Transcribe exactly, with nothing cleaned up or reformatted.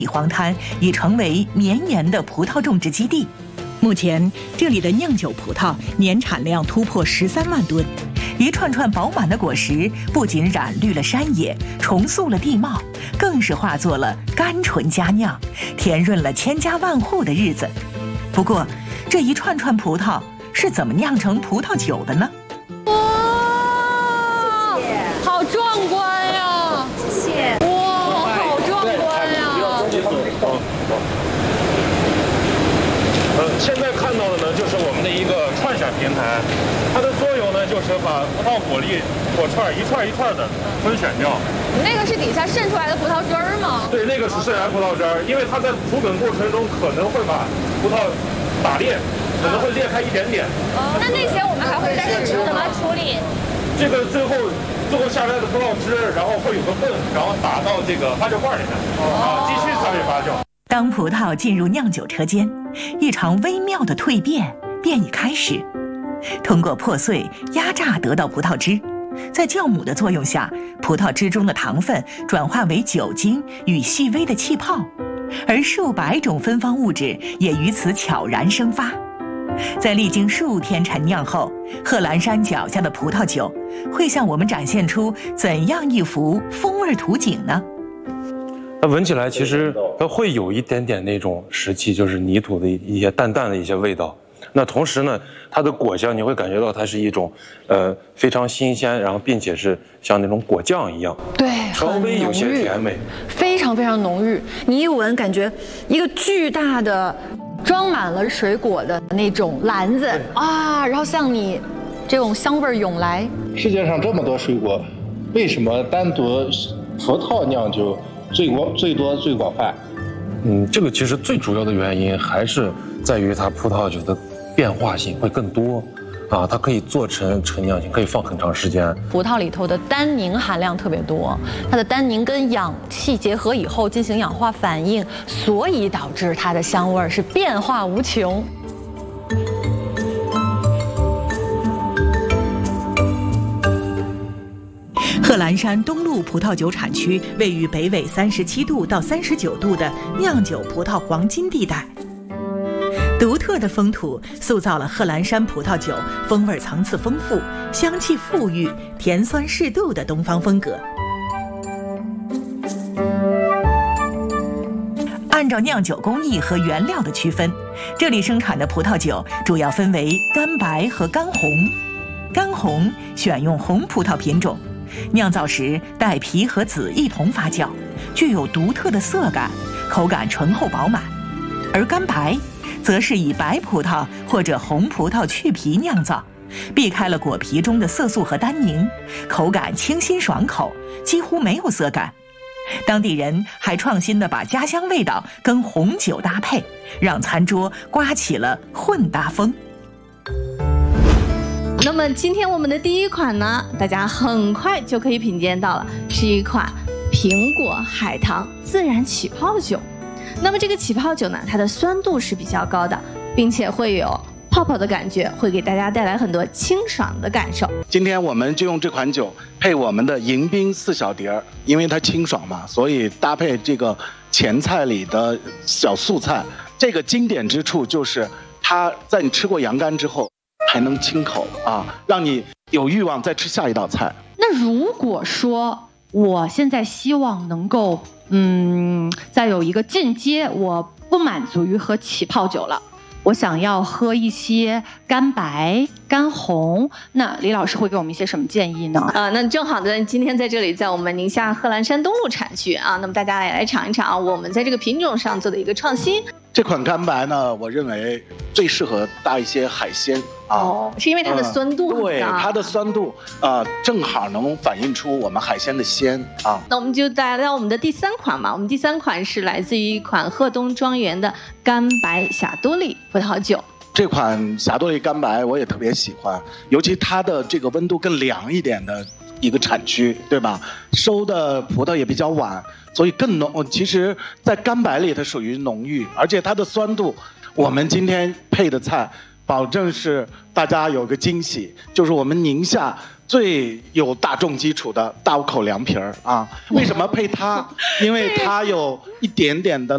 荒滩已成为绵延的葡萄种植基地。目前，这里的酿酒葡萄年产量突破十三万吨，一串串饱满的果实不仅染绿了山野，重塑了地貌，更是化作了甘醇佳酿，甜润了千家万户的日子。不过，这一串串葡萄是怎么酿成葡萄酒的呢？ 哇，好壮观呀！ 谢谢。 哇，好壮观呀！ 呃，现在看到的呢，就是我们的一个串选平台，它的作用呢，就是把葡萄果粒果串一串一串的分选掉。 那个是底下渗出来的葡萄汁儿吗？ 对，那个是渗出来葡萄汁儿，因为它在煮梗过程中可能会把葡萄打裂，可能会裂开一点点。 哦，那那些我们还会再是怎么处理？ 这个最后最后下来的葡萄汁，然后会有个泵，然后打到这个发酵罐里面，啊，继续参与发酵。 当葡萄进入酿酒车间，一场微妙的蜕变便已开始。通过破碎、压榨得到葡萄汁，在酵母的作用下，葡萄汁中的糖分转化为酒精与细微的气泡，而数百种芬芳物质也于此悄然生发。在历经数天陈酿后，贺兰山脚下的葡萄酒会向我们展现出怎样一幅风味图景呢？ 它闻起来其实它会有一点点那种湿气，就是泥土的一些淡淡的一些味道。那同时呢，它的果香你会感觉到它是一种，呃，非常新鲜，然后并且是像那种果酱一样， 对， 稍微有些甜美， 非常非常浓郁。你一闻，感觉一个巨大的装满了水果的那种篮子啊，然后向你这种香味涌来。 世界上这么多水果，为什么单独葡萄酿酒最广、最多、最广泛？ 嗯，这个其实最主要的原因还是在于它葡萄酒的变化性会更多，啊，它可以做成陈酿型，可以放很长时间。 葡萄里头的单宁含量特别多，它的单宁跟氧气结合以后进行氧化反应，所以导致它的香味是变化无穷。 贺兰山东麓葡萄酒产区位于北纬三十七度到三十九度的酿酒葡萄黄金地带，独特的风土塑造了贺兰山葡萄酒风味层次丰富、香气馥郁、甜酸适度的东方风格。按照酿酒工艺和原料的区分，这里生产的葡萄酒主要分为干白和干红。干红选用红葡萄品种，酿造时带皮和籽一同发酵，具有独特的色感，口感醇厚饱满；而干白则是以白葡萄或者红葡萄去皮酿造，避开了果皮中的色素和单宁，口感清新爽口，几乎没有涩感。当地人还创新地把家乡味道跟红酒搭配，让餐桌刮起了混搭风。 那么今天我们的第一款呢，大家很快就可以品鉴到了，是一款苹果海棠自然起泡酒。那么这个起泡酒呢，它的酸度是比较高的，并且会有泡泡的感觉，会给大家带来很多清爽的感受。 今天我们就用这款酒配我们的迎宾四小碟儿，因为它清爽嘛，所以搭配这个前菜里的小素菜。这个经典之处就是它在你吃过羊肝之后还能清口啊，让你有欲望再吃下一道菜。 那如果说我现在希望能够嗯再有一个进阶，我不满足于喝起泡酒了，我想要喝一些干白、干红，那李老师会给我们一些什么建议呢？ 啊、呃，那正好的，今天在这里，在我们宁夏贺兰山东路产区啊，那么大家也来尝一尝我们在这个品种上做的一个创新。 这款干白呢，我认为最适合搭一些海鲜啊， 哦，是因为它的酸度很高、 嗯、对，它的酸度啊、呃，正好能反映出我们海鲜的鲜啊。 那我们就来到我们的第三款嘛，我们第三款是来自于一款鹤东庄园的干白霞多丽葡萄酒。 这款霞多丽干白我也特别喜欢，尤其它的这个温度更凉一点的一个产区，对吧？收的葡萄也比较晚，所以更浓。其实，在干白里它属于浓郁，而且它的酸度，我们今天配的菜，保证是大家有个惊喜，就是我们宁夏最有大众基础的大五口凉皮儿啊。为什么配它？因为它有一点点的